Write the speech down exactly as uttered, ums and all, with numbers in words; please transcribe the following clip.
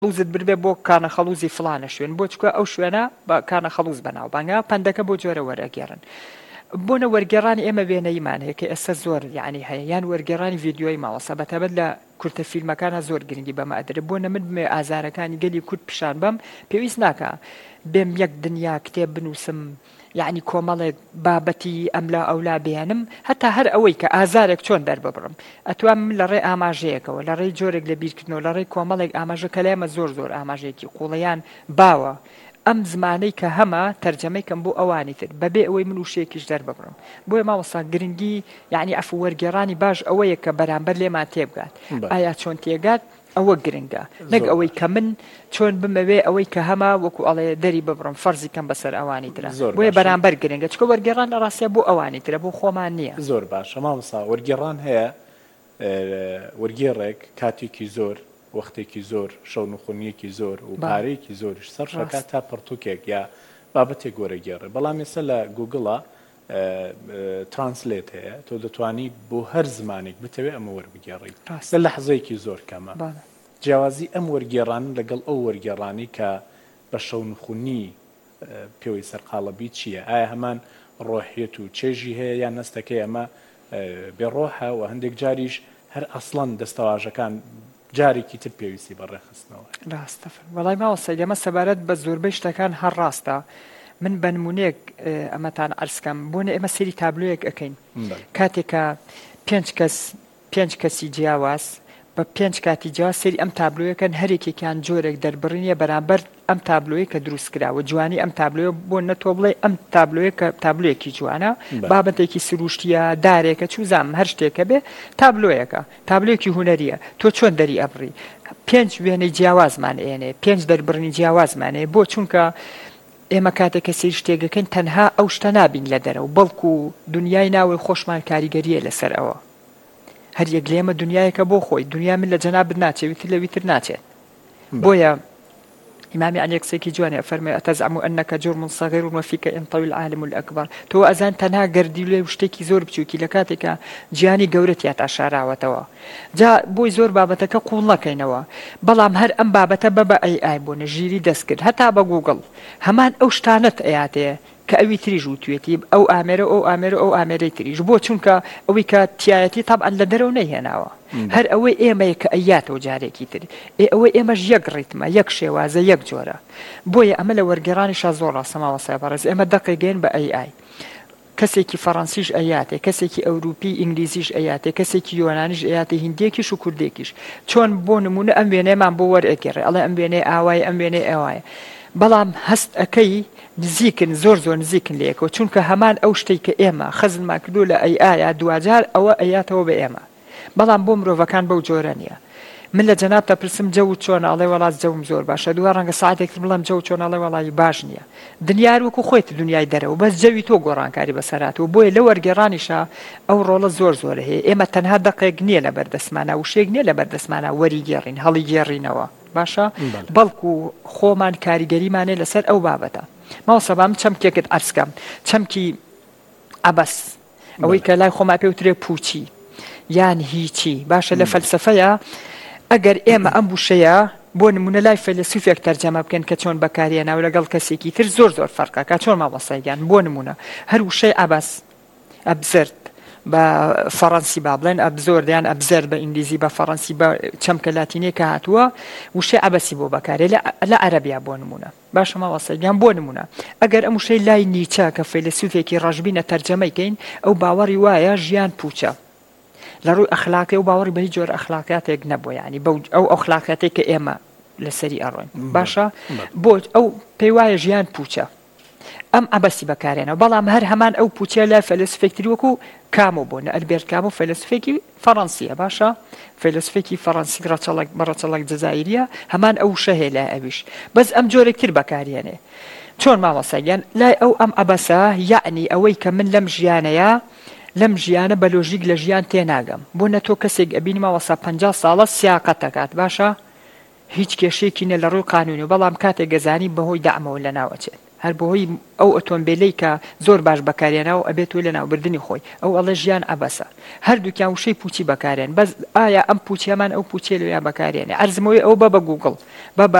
خەڵوزت بردبێ بۆ کانە خەڵوزی فلانە شوێن بۆ چکە ئەو شوێنە بە کانە خەڵوز بەناو بانگا پەندەکە بۆ جۆرە وەرەگێڕن بۆنە وەرگێڕانی ئێمە وێنەیمان هەیە کە ئێستا زۆر یعنی هەیە یان وەرگێڕانی ڤیدیۆی ماوەسە بەتەبەت لە کورتە فیلمەکانە زۆر گرنگی بەمە ئەدرێت بۆ نەمن بمێ ئازارەکانی گەلی کورد پیشان بەم پێویست ناکە بێم یەک دنیا کتێب بنووسم یعنی کۆمەڵێک بابەتی ئەملا ئەولا بێنم هەتا هەر ئەوەی کە ئازارێک چۆن دەرببڕم ئەتوان من لە ڕێ ئاماژەیەکەوە لە ڕێی جۆرێک لە بیرکردنەوە لە ڕێی کۆمەڵێک ئاماژە کە لایمە زۆر زۆر ئاماژەیەکی قوڵەیان باوە ئەم زمانەی کە هەمە تەرجەمەیکەم بۆ ئەوانی تر بەبێ ئەوەی من وشەیەکیش دەرببڕم بۆیە ماوەسا گرنگی یعنی ئەف وەرگێڕانی باش ئەوەیە کە بەرامبەر لێمان تێبگات ئایا چۆن تێگات ئەوە گرنگە نەک ئەوەی کە من چۆن بمەوێ ئەوەی کە هەما وەکو ئەڵێ دەری ببڕم فەرزی کەم بەسەر ئەوانی ترە بۆیە بەرامبەر گرنگە چکە وەرگێڕان لە ڕاستیە بۆ ئەوانی ترە بۆ خۆمان نییە زۆر باشە مامۆستا وەرگێڕان هەیە وەرگێڕێک کاتێکی زۆر وەختێکی زۆر شەو نخونیەکی زۆر و پارەیەکی زۆرش سەر شەکات تا پڕتوکێک یا بابەتێک گۆرەگێڕێ بەڵام ئێستا لە گوگڵە ترانسلێت هەیە تۆ دەتوانی بۆ هەر زمانێک بتەوێ ئەمە وەربگێڕیت لە لەحزەیەکی زۆر کەمە جیاوازی ئەم وەرگێڕان لەگەڵ ئەو وەرگێڕانی کە بە شەو نخونی پێوەی سەرقاڵەبی چییە ئایا هەمان ڕۆحیەت و چێژی هەیە یان نەستەکەی ئەمە بێڕۆحە و هەندێک جاریش هەر ئەسڵەن دەستەواژەکان جارێکی تر پێویستی بەڕێخستنەوە ڕاستە وەڵای ماوەسە ئێمە سەبارەت بە زۆربەی شتەکان هەر ڕاستە من بە نمونەیەک ئەمەتان عەرزکەم بۆنە ئێمە سەیری تابلۆیەک ئەەکەین کاتێکە پێنج کەس پێنج کەسی جیاواز بە پێنج کاتی جیاواز سەیری ئەم تابلۆیەکەن هەرێکێکیان جۆرێک دەربڕینیە بەرامبەر ئەم تابلۆیە کە دروست کراوە جوانی ئەم تابلۆیە بۆ نەتۆ بڵێ ئەم تابلۆیە کە تابلۆیەکی جوانە بابەتێکی سروشتیە دارێکە چوزام هەر شتێکە بێ تابلۆیەکە تابلۆیەکی هونەریە تۆ چۆن دەری ئەبڕی پێنج وێنەی جیاوازمان ئێنێ پێنج دەربڕنی جیاوازمانێ بۆ چونکە ئێمە کاتێکە سیر شتێگەکەین تەنها ئەو شتە نابین لە دەرەوە بەڵکو و دنیای ناوی خۆشمان کاریگەریە لەسەر ئەوە هەر یەک لێمە دنیایەکە بۆ خۆی دنیا من لە جەنابت ناچێت ویتر لە ویتر ناچێت بۆیە ئیمامی عەلی قسەیەکی جوانێ فەرمێ ئەتەزعم ئەنەکە جوڕم صەغیر وفیکە ئینطەوی العالم الأکبەر تۆ ئەزان تەنها گەردی لێ شتێکی زۆر بچووکی لە کاتێکە گیانی گەورەتیات ئاشاراوەتەوە جا بۆی زۆر بابەتەکە قوڵ نەکەینەوە بەڵام هەر ئەم بابەتە بە بە ئەی ئای بۆ نەژیری دەست کرد هەتا بە گوگڵ هەمان ئەو شتانەت ئەیاتەیە کە ئەوی تریژ و توێتی ئەو ئامێرە ئەو ئامێرە ئەو ئامێرەی تریژ بۆ چونکە ئەوەی کە تایەتی تەبعەن لە دەرەوە نەیهێناوە هەر ئەوەی ئێمەیە کە ئەیاتەوە جارێکی تر ئێ ئەوەی ئێمەش یەک ڕیتمە یەک شێوازە یەک جۆرە بۆیە ئەمە لە وەرگێڕانیشا زۆر ڕاستەماوە سەبارەت ئێمە دەقیگەین بە ئەی ئای کەسێکی فەڕەنسیش ئەیاتێ کەسێکی ئەوروپی ئینگلیزیش ئەیاتێ کەسێکی یۆنانیش ئەیاتێ هیندیەکیش و کوردێکیش چۆن بۆ نمونە ئەم وێنەیەمان بۆ وەرئەگێڕێ ئەڵێ ئەم وێنەی ئاوایە ئەم وێنەی ئەوایە بەڵام هەست ئەەکەی نزیکن زۆر زۆر نزیکن لەیەکەوە چونکە هەمان ئەو شتەی کە ئێمە خەزممان کردو لە ئەی ئایا دوجار ئەوە ئەیاتەوە بە ئێمە بەڵام بۆ مرۆڤەکان بەو جۆرە نییە من لە جەنابتە پرسم جەوت چۆن ئەڵێ وەڵات جەوم زۆر باشە دووە ڕەنگە ساعتێک بڵێم جەوت چۆن ئەڵێ وەڵی باش نییە دنیا وەکو خۆیت دنیای دەرەوە بەس جەوی تۆ گۆڕانکاری بەسەراتەوە بۆیە لە وەرگێڕانیشە ئەو ڕۆڵە زۆر زۆر هەیە ئێمە تەنها دقێک نییە لە بەردەسمانە و شێک نییە لە بەردەسمانە وەری گێڕین هەڵی گێڕینەوە باشە بەڵکو خۆمان کاریگەریمانێ لەسەر ئەو بابەتە ماوەسە بام چەمکێکت عەرزکەم چەمکی عەبەس ئەوەی کە لای خۆما پێوترێ پوچی یان هیچی باشە لە فەلسەفەیە ئەگەر ئێمە ئەم وشەیە بۆ نمونە لای فەیلسوفێک تەرجەمە بکەن کە چۆن بەکارهێناوە لەگەڵ کەسێکی تر زۆر زۆر فەرقەکە چۆن مامۆستایگیان بۆ نمونە هەر وشەی عەبەس ئەبزرد بە فەڕەنسی با بڵێن ئەبزۆر دەیان ئەبزەر بە ئینگلیزی بە فەڕەنسی بە چەمکە لاتینێکە هاتووە وشەی عەبەسی بۆ بەکارێ لە عەرەبیا بۆ نمونە باشە مامۆستایگیان بۆ نمونە ئەگەر ئەم وشەی لای نیچە کە فەیلسوفێکی ڕەشبینە تەرجەمەیکەین ئەو باوەڕی وایە ژیان پوچە لە ڕووی ئەخلاقی و باوەڕی بە هیچ جۆر ئەخلاقیاتێک نەبووە یعنی ئەو ئەخلاقیاتێک کە ئێمە لەسەری ئەڕۆین باشە بۆ ئەو پێی وایە ژیان پوچە ئەم عەبەسی بەکارێنەوە بەڵام هەر هەمان ئەو پوچە لە فەیلسوفێکی وەکو کامۆ بۆ ئەلبێرت کامۆ فەیلسوفێکی فەڕەنسیە باشە فەیلسوفێکی فەڕەنسی ڕەچەڵک جەزایریە هەمان ئەو وشە هەیە لای ئەویش بەس ئەم جۆرێکتر بەکارێنێ چۆن مامۆستایگیان لای ئەو ئەم عەبەسە یعنی ئەوەی کە من لەم ژیانەیە لەم ژیانە بە لۆژیک لە ژیان تێناگەم بۆ نە تۆ کەسێک ئەبینی ماوەسا پەنجا ساڵە سیاقەت دەکات باشە هیچ کێشەیەکی نە لە ڕووی قانونی و بەڵام کاتێک گەزانی بەهۆی دەعمەوە لە ناوەچێت هەر بۆهۆی ئەو ئۆتۆمبیلەی کە زۆر باش بەکارێنەوە ئەبێت و لە ناوبردننی خۆی ئەو ئەڵە ژیان ئەبەسە هەردووکیان وشەی پوچی بەکارێن بەس ئایا ئەم پوچیەمان ئەو پوچێ لەویان بەکارێنێ ئەرزمەوەی ئەو بە بە گوگڵ بە